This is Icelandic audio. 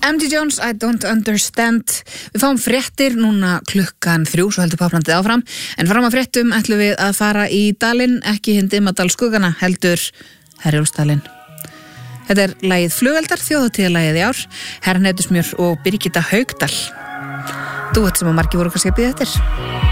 MD Jones, I don't understand. Við fáum fréttir núna klukkan 3, svo heldur Páplandið áfram. En fram að fréttum ætlum við að fara í dalinn, ekki hinn Dimmadal skuggana, heldur Herjólfsdalinn. Þetta er lagið Flugeldar, þjóðhátíðarlagið í ár. Herra Neytusmjör og Birgitta Haugdal. Duett sem að margir voru kannski að bíða eftir.